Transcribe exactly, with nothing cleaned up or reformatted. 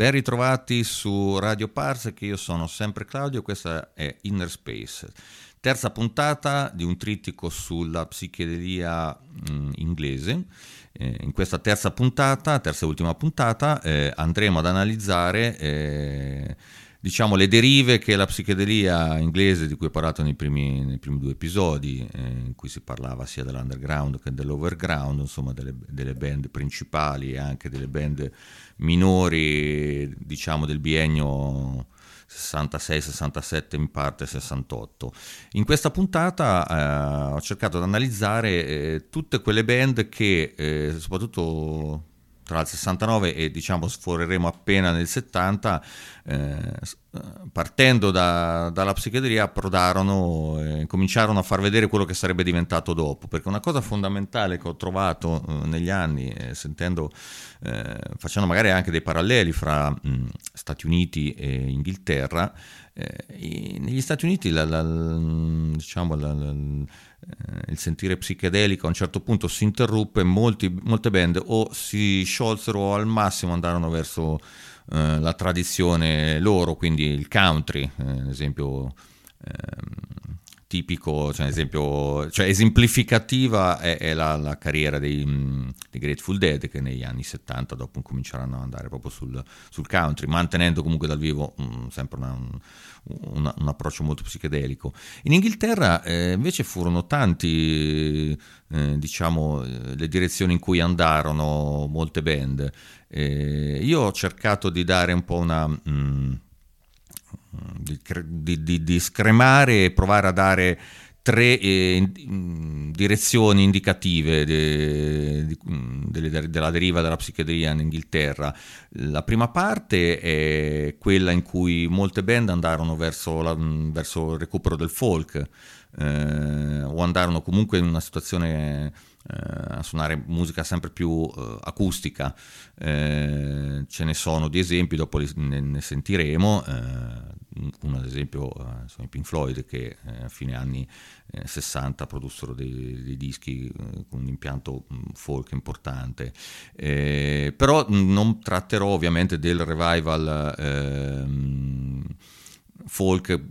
Ben ritrovati su Radio Parsec, io sono sempre Claudio, questa è Inner Space, terza puntata di un trittico sulla psichedelia mh, inglese. Eh, in questa terza puntata, terza e ultima puntata, eh, andremo ad analizzare eh, diciamo le derive che la psichedelia inglese, di cui ho parlato nei primi, nei primi due episodi, eh, in cui si parlava sia dell'underground che dell'overground, insomma delle, delle band principali e anche delle band minori, diciamo del biennio sessantasei sessantasette, in parte sessantotto. In questa puntata eh, ho cercato di analizzare eh, tutte quelle band che eh, soprattutto tra il sessantanove e diciamo sforeremo appena nel settanta, eh, partendo da, dalla psichedelia approdarono e eh, cominciarono a far vedere quello che sarebbe diventato dopo, perché una cosa fondamentale che ho trovato eh, negli anni, eh, sentendo, eh, facendo magari anche dei paralleli fra mh, Stati Uniti e Inghilterra, eh, negli Stati Uniti la, la, diciamo la, la, il sentire psichedelico a un certo punto si interruppe, molti, molte band o si sciolsero o al massimo andarono verso eh, la tradizione loro, quindi il country, eh, ad esempio eh, tipico, cioè, esempio, cioè esemplificativa è, è la, la carriera dei, dei Grateful Dead, che negli anni settanta dopo cominciarono ad andare proprio sul, sul country, mantenendo comunque dal vivo um, sempre una, un, un approccio molto psichedelico. In Inghilterra eh, invece furono tanti eh, diciamo le direzioni in cui andarono molte band. Eh, io ho cercato di dare un po' una mh, Di, di, di, di scremare e provare a dare tre eh, direzioni indicative de, de, de, della deriva della psichedelia in Inghilterra. La prima parte è quella in cui molte band andarono verso, la, verso il recupero del folk, eh, o andarono comunque in una situazione Uh, a suonare musica sempre più uh, acustica. Uh, ce ne sono di esempi, dopo li, ne, ne sentiremo. Uh, uno ad esempio uh, sono i Pink Floyd, che uh, a fine anni uh, sessanta produssero dei, dei dischi uh, con un impianto um, folk importante. Uh, però non tratterò ovviamente del revival uh, folk